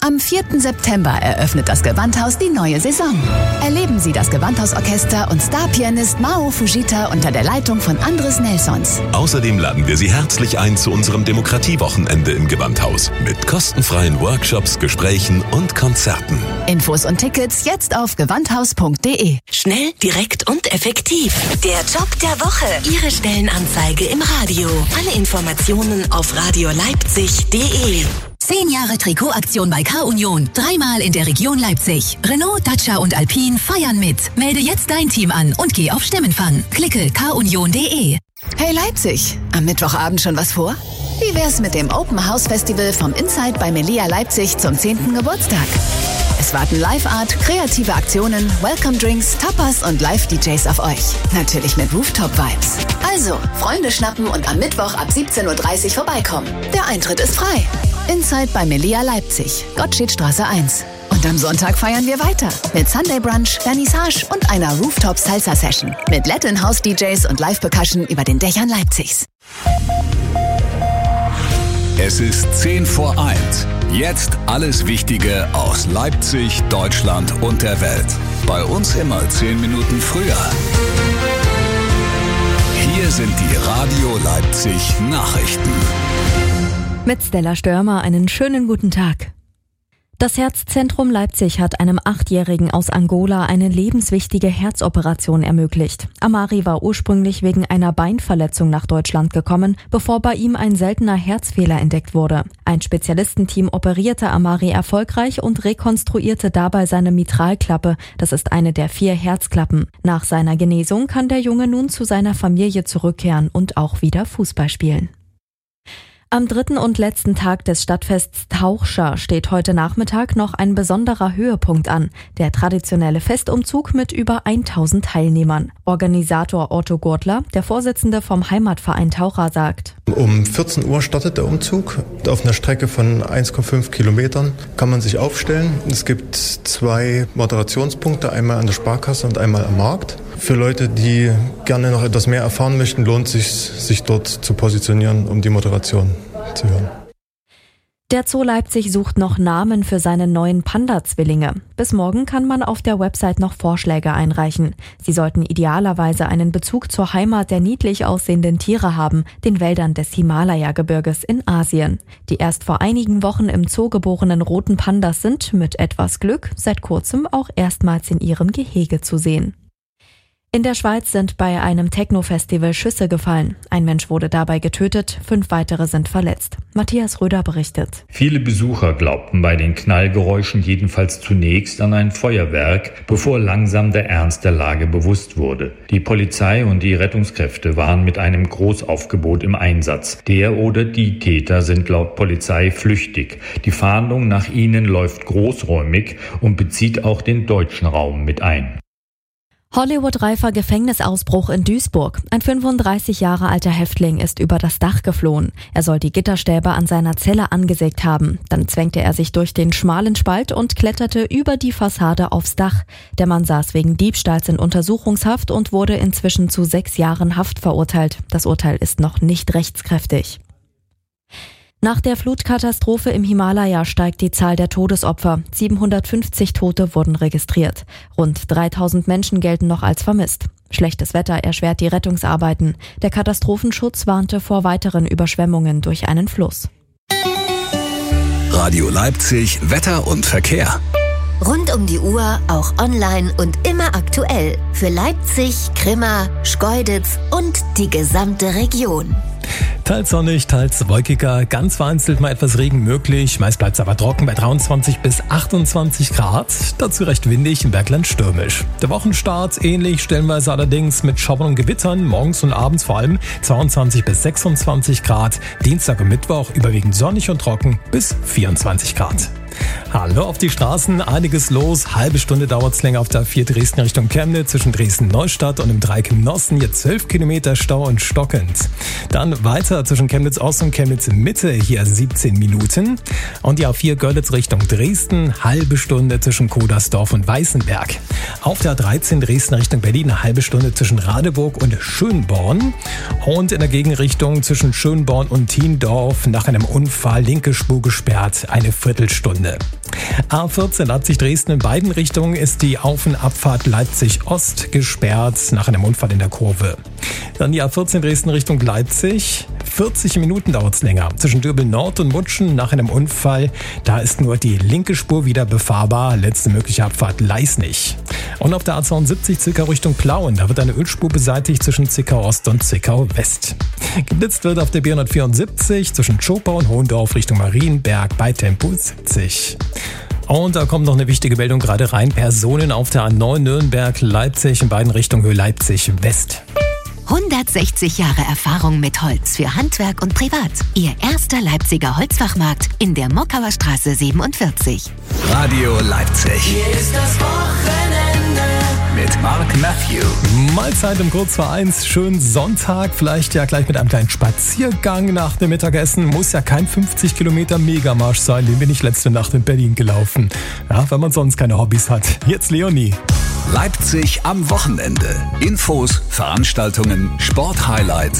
Am 4. September eröffnet das Gewandhaus die neue Saison. Erleben Sie das Gewandhausorchester und Starpianist Mao Fujita unter der Leitung von Andres Nelsons. Außerdem laden wir Sie herzlich ein zu unserem Demokratiewochenende im Gewandhaus mit kostenfreien Workshops, Gesprächen und Konzerten. Infos und Tickets jetzt auf gewandhaus.de. Schnell, direkt und effektiv. Der Job der Woche. Ihre Stellenanzeige im Radio. Alle Informationen auf radioleipzig.de. 10 Jahre Trikotaktion bei K-Union. 3-mal in der Region Leipzig. Renault, Dacia und Alpine feiern mit. Melde jetzt dein Team an und geh auf Stimmenfang. Klicke kunion.de. Hey Leipzig, am Mittwochabend schon was vor? Wie wär's mit dem Open House Festival vom Inside bei Melia Leipzig zum 10. Geburtstag? Es warten Live-Art, kreative Aktionen, Welcome-Drinks, Tapas und Live-DJs auf euch. Natürlich mit Rooftop-Vibes. Also, Freunde schnappen und am Mittwoch ab 17.30 Uhr vorbeikommen. Der Eintritt ist frei. Inside bei Melia Leipzig, Gottschedstraße 1. Und am Sonntag feiern wir weiter mit Sunday Brunch, Vernissage und einer Rooftop-Salsa-Session mit Latin House-DJs und Live-Percussion über den Dächern Leipzigs. Es ist 10 vor 1. Jetzt alles Wichtige aus Leipzig, Deutschland und der Welt. Bei uns immer 10 Minuten früher. Hier sind die Radio Leipzig Nachrichten. Mit Stella Störmer einen schönen guten Tag. Das Herzzentrum Leipzig hat einem 8-Jährigen aus Angola eine lebenswichtige Herzoperation ermöglicht. Amari war ursprünglich wegen einer Beinverletzung nach Deutschland gekommen, bevor bei ihm ein seltener Herzfehler entdeckt wurde. Ein Spezialistenteam operierte Amari erfolgreich und rekonstruierte dabei seine Mitralklappe. Das ist eine der 4 Herzklappen. Nach seiner Genesung kann der Junge nun zu seiner Familie zurückkehren und auch wieder Fußball spielen. Am 3. und letzten Tag des Stadtfests Tauchscher steht heute Nachmittag noch ein besonderer Höhepunkt an. Der traditionelle Festumzug mit über 1000 Teilnehmern. Organisator Otto Gurtler, der Vorsitzende vom Heimatverein Taucher, sagt: Um 14 Uhr startet der Umzug. Auf einer Strecke von 1,5 Kilometern kann man sich aufstellen. Es gibt 2 Moderationspunkte, einmal an der Sparkasse und einmal am Markt. Für Leute, die gerne noch etwas mehr erfahren möchten, lohnt es sich dort zu positionieren, um die Moderation zu hören. Der Zoo Leipzig sucht noch Namen für seine neuen Panda-Zwillinge. Bis morgen kann man auf der Website noch Vorschläge einreichen. Sie sollten idealerweise einen Bezug zur Heimat der niedlich aussehenden Tiere haben, den Wäldern des Himalaya-Gebirges in Asien. Die erst vor einigen Wochen im Zoo geborenen roten Pandas sind mit etwas Glück seit kurzem auch erstmals in ihrem Gehege zu sehen. In der Schweiz sind bei einem Techno-Festival Schüsse gefallen. Ein Mensch wurde dabei getötet, 5 weitere sind verletzt. Matthias Röder berichtet. Viele Besucher glaubten bei den Knallgeräuschen jedenfalls zunächst an ein Feuerwerk, bevor langsam der Ernst der Lage bewusst wurde. Die Polizei und die Rettungskräfte waren mit einem Großaufgebot im Einsatz. Der oder die Täter sind laut Polizei flüchtig. Die Fahndung nach ihnen läuft großräumig und bezieht auch den deutschen Raum mit ein. Hollywood-reifer Gefängnisausbruch in Duisburg. Ein 35 Jahre alter Häftling ist über das Dach geflohen. Er soll die Gitterstäbe an seiner Zelle angesägt haben. Dann zwängte er sich durch den schmalen Spalt und kletterte über die Fassade aufs Dach. Der Mann saß wegen Diebstahls in Untersuchungshaft und wurde inzwischen zu 6 Jahren Haft verurteilt. Das Urteil ist noch nicht rechtskräftig. Nach der Flutkatastrophe im Himalaya steigt die Zahl der Todesopfer. 750 Tote wurden registriert. Rund 3000 Menschen gelten noch als vermisst. Schlechtes Wetter erschwert die Rettungsarbeiten. Der Katastrophenschutz warnte vor weiteren Überschwemmungen durch einen Fluss. Radio Leipzig, Wetter und Verkehr. Rund um die Uhr, auch online und immer aktuell. Für Leipzig, Grimma, Schkeuditz und die gesamte Region. Teils sonnig, teils wolkiger, ganz vereinzelt mal etwas Regen möglich. Meist bleibt es aber trocken bei 23 bis 28 Grad. Dazu recht windig, im Bergland stürmisch. Der Wochenstart ähnlich, stellenweise allerdings mit Schauern und Gewittern. Morgens und abends vor allem 22 bis 26 Grad. Dienstag und Mittwoch überwiegend sonnig und trocken bis 24 Grad. Hallo auf die Straßen, einiges los. Halbe Stunde dauert es länger auf der A4 Dresden Richtung Chemnitz zwischen Dresden-Neustadt und dem Dreieck im Nossen. Hier 12 Kilometer Stau und stockend. Dann weiter zwischen Chemnitz Ost und Chemnitz Mitte, hier 17 Minuten. Und die A4 Görlitz Richtung Dresden, halbe Stunde zwischen Kodersdorf und Weißenberg. Auf der A13 Dresden Richtung Berlin, eine halbe Stunde zwischen Radeburg und Schönborn. Und in der Gegenrichtung zwischen Schönborn und Thiendorf nach einem Unfall linke Spur gesperrt, eine Viertelstunde. A14 Leipzig-Dresden in beiden Richtungen ist die Auf- und Abfahrt Leipzig-Ost gesperrt nach einem Unfall in der Kurve. Dann die A14 Dresden Richtung Leipzig. 40 Minuten dauert es länger. Zwischen Döbel Nord und Mutschen nach einem Unfall. Da ist nur die linke Spur wieder befahrbar. Letzte mögliche Abfahrt Leisnig. Und auf der A72 Zwickau Richtung Plauen. Da wird eine Ölspur beseitigt zwischen Zwickau Ost und Zwickau West. Geblitzt wird auf der B174 zwischen Schopau und Hohendorf Richtung Marienberg bei Tempo 70. Und da kommt noch eine wichtige Meldung gerade rein. Personen auf der A9 Nürnberg-Leipzig in beiden Richtungen Höhe Leipzig-West. 160 Jahre Erfahrung mit Holz für Handwerk und Privat. Ihr erster Leipziger Holzfachmarkt in der Mockauer Straße 47. Radio Leipzig. Hier ist das Wochenende mit Mark Matthew. Mahlzeit um kurz vor 1. Schönen Sonntag. Vielleicht ja gleich mit einem kleinen Spaziergang nach dem Mittagessen. Muss ja kein 50 Kilometer Megamarsch sein. Den bin ich letzte Nacht in Berlin gelaufen. Ja, wenn man sonst keine Hobbys hat. Jetzt Leonie. Leipzig am Wochenende. Infos, Veranstaltungen, Sporthighlights